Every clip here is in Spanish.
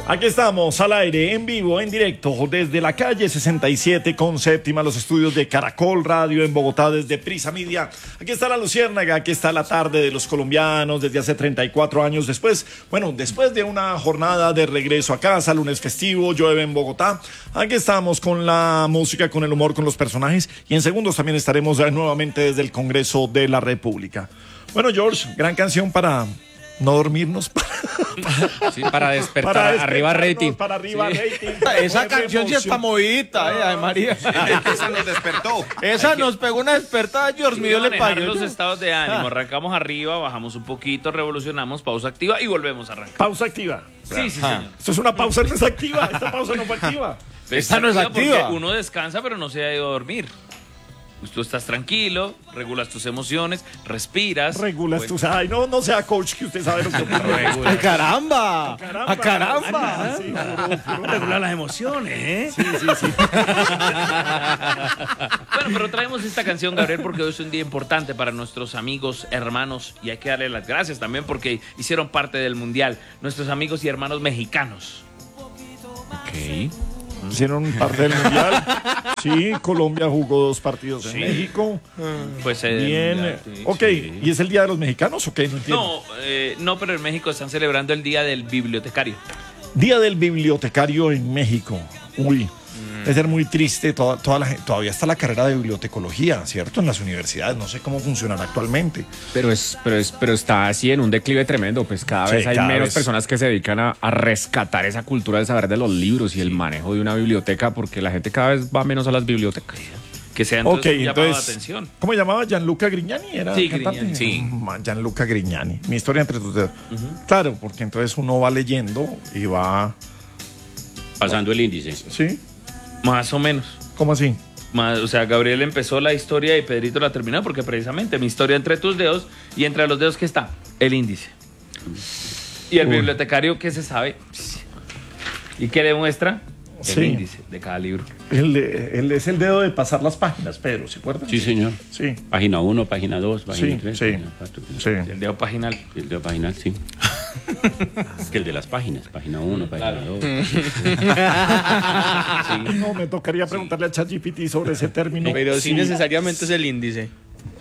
Aquí estamos al aire, en vivo, en directo, desde la calle 67 con séptima, los estudios de Caracol Radio en Bogotá, desde Prisa Media. Aquí está la Luciérnaga, aquí está la tarde de los colombianos desde hace 34 años después. Bueno, después de una jornada de regreso a casa, lunes festivo, llueve en Bogotá. Aquí estamos con la música, con el humor, con los personajes. Y en segundos también estaremos nuevamente desde el Congreso de la República. Bueno, George, gran canción para no dormirnos. Sí, para despertar, arriba rating. Para arriba rating. Esa canción sí está movidita, María. Esa nos despertó. Esa nos pegó una despertada, George mío, le manejar pagó. los estados de ánimo. Arrancamos arriba, bajamos un poquito, revolucionamos, pausa activa y volvemos a arrancar. Pausa activa. Sí, señor. Esto es una pausa, no es activa. Esta pausa no fue activa. Esta no es activa. Porque uno descansa, pero no se ha ido a dormir. Pues tú estás tranquilo, regulas tus emociones, respiras. Regulas tus... Ay, no sea coach, que usted sabe lo que ¡Ay, caramba! Caramba. ¡A caramba! Sí, juro. Regular las emociones, ¿eh? Sí. Bueno, pero traemos esta canción, Gabriel, porque hoy es un día importante para nuestros amigos, hermanos, y hay que darle las gracias también porque hicieron parte del Mundial. Nuestros amigos y hermanos mexicanos. Ok. Hicieron parte del Mundial. Sí, Colombia jugó 2 partidos en México. Pues Bien. sí, Ok, sí. ¿y es el Día de los Mexicanos o qué? No entiendo. No, pero en México están celebrando el Día del Bibliotecario. Día del Bibliotecario en México. Uy, debe ser muy triste. Toda la gente, todavía está la carrera de bibliotecología, ¿cierto? En las universidades. No sé cómo funcionará actualmente. Pero está así en un declive tremendo, pues cada Sí, vez hay cada menos vez. personas que se dedican a rescatar esa cultura del saber de los libros y el manejo de una biblioteca, porque la gente cada vez va menos a las bibliotecas. Que sea Ok, entonces un llamado de entonces, atención. ¿cómo llamaba? Gianluca Grignani, ¿era Sí, cantante? Grignani, sí. Gianluca Grignani. Mi historia entre tus dedos. Claro, porque entonces uno va leyendo y va... Pasando el índice. ¿Sí? Más o menos. ¿Cómo así? O sea, Gabriel empezó la historia y Pedrito la terminó porque precisamente mi historia entre tus dedos y entre los dedos, ¿qué está? El índice. Y el bibliotecario, ¿qué se sabe? ¿Y qué demuestra? El Sí. índice de cada libro. Él es el dedo de pasar las páginas, Pedro, ¿se acuerdan? Sí, señor. Sí. Página 1, página 2, Sí, página 3, sí, página 4. sí. El dedo paginal. El de paginal, sí. Es que el de las páginas, página 1, página 2. No, me tocaría preguntarle a ChatGPT sobre ese término. Pero sí necesariamente es el índice.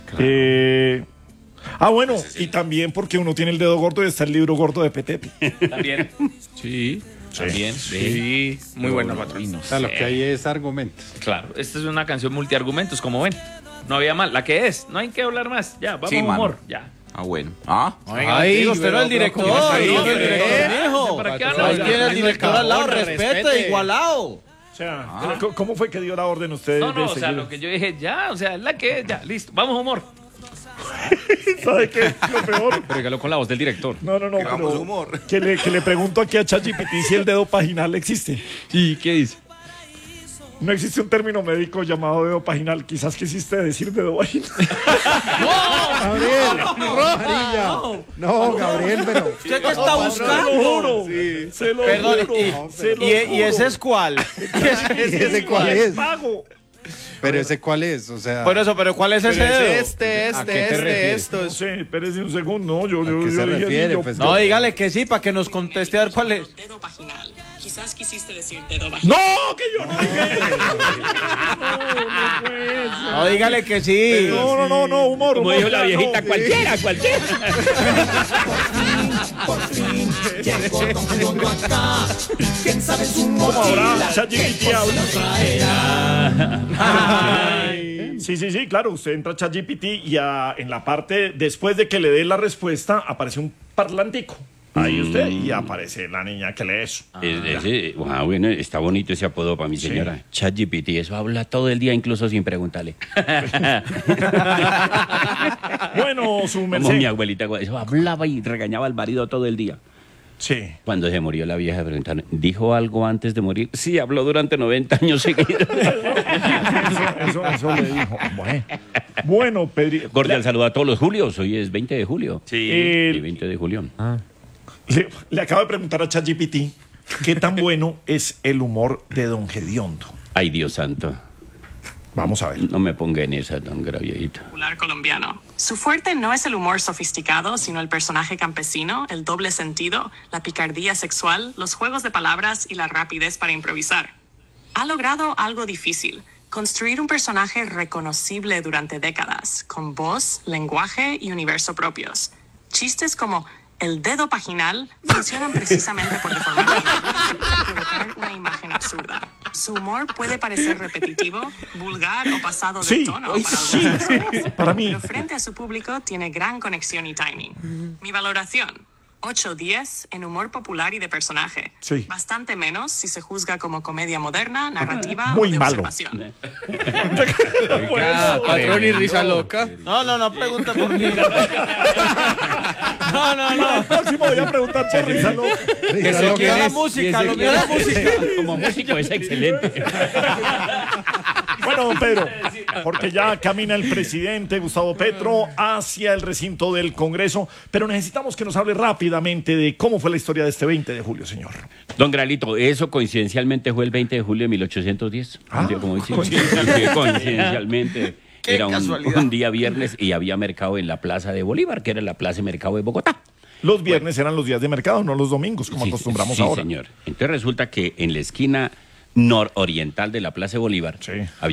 Bueno, y también porque uno tiene el dedo gordo y está el libro gordo de Petete. También. Sí. También. Sí, muy buena, patrón. O sea, lo que hay es argumentos. Claro, esta es una canción multiargumentos, como ven. No había mal, la que es, no hay que hablar más. Ya, vamos Sí, a mano. humor. Ya. Ah, bueno. Ah, Ay, usted no es el director. ¿cómo está? Usted no es el director, mijo. ¿Para qué Ahí habla? tiene el director al lado, respete, igualado. O sea, ¿cómo fue que dio la orden usted? No, de o sea, seguir? lo que yo dije, ya, o sea, es la que es, ya, listo, vamos a humor. ¿Sabe qué? Lo peor. Pero dígalo con la voz del director. No, vamos pero humor. que le pregunto aquí a ChatGPT si el dedo paginal existe. ¿Y qué dice? No existe un término médico llamado dedo paginal. Quizás quisiste decir dedo vaginal. Gabriel, amarilla. No, Gabriel, pero... ¿Usted qué está Se lo buscando? juro. Se lo Perdón, juro. Se lo ¿y juro. ese es cuál? ¿Ese cuál Y es? pago. Pero ese cuál es, o sea... Por eso, pero ¿cuál es ese dedo? ¿A qué te refieres? No sé, espérese un segundo. No, ¿A qué se dije refiere? así, Pues, No, dígale que sí, para que nos conteste a ver cuál es. Dedo vaginal. Quizás quisiste decir dedo vaginal. ¡No! ¡Que yo no dije eso! No puede ser. No, dígale que sí. No, humor. Como humor, dijo la ya, viejita, no. cualquiera. ¿Cómo habrá? ChatGPT habla. Sí, claro. Usted entra a ChatGPT y en la parte, después de que le dé la respuesta, aparece un parlantico. Ahí usted, y aparece la niña que lee eso. Bueno, está bonito ese apodo para mi señora. ChatGPT, eso habla todo el día, incluso sin preguntarle. Bueno, su Como mi merced. abuelita, eso hablaba y regañaba al marido todo el día. Sí. Cuando se murió la vieja, preguntaron, ¿dijo algo antes de morir? Sí, habló durante 90 años seguidos. Eso le dijo. Bueno, Pedro. Cordial saludo a todos los Julios. Hoy es 20 de julio. Sí. El 20 de julio. Le acabo de preguntar a ChatGPT qué tan bueno es el humor de Don Gediondo. Ay, Dios santo. Vamos a ver. No me ponga en esa, don Gravierito. Popular colombiano. Su fuerte no es el humor sofisticado, sino el personaje campesino, el doble sentido, la picardía sexual, los juegos de palabras y la rapidez para improvisar. Ha logrado algo difícil: construir un personaje reconocible durante décadas, con voz, lenguaje y universo propios. Chistes como el dedo paginal funcionan precisamente por deformar la imagen y provocar una imagen absurda. Su humor puede parecer repetitivo, vulgar o pasado de Sí, tono sí, para algunas personas, para mí. pero frente a su público tiene gran conexión y timing. Mi valoración: 8-10 en humor popular y de personaje. Sí. Bastante menos si se juzga como comedia moderna, narrativa Muy o de malo. observación. Patrón y risa loca. No, pregunta por mí. No. Próximo voy a preguntar por Risa Loca. Que se quede la música, lo mío es la música. Como músico es excelente. Bueno, don Pedro, porque ya camina el presidente Gustavo Petro hacia el recinto del Congreso, pero necesitamos que nos hable rápidamente de cómo fue la historia de este 20 de julio, señor. Don Gralito, eso coincidencialmente fue el 20 de julio de 1810. Ah, Un día, como dice, coincidencialmente era un día viernes y había mercado en la Plaza de Bolívar, que era la Plaza de Mercado de Bogotá. Los viernes eran los días de mercado, no los domingos, como acostumbramos sí, ahora. Sí, señor. Entonces resulta que en la esquina nororiental de la Plaza de Bolívar Sí. había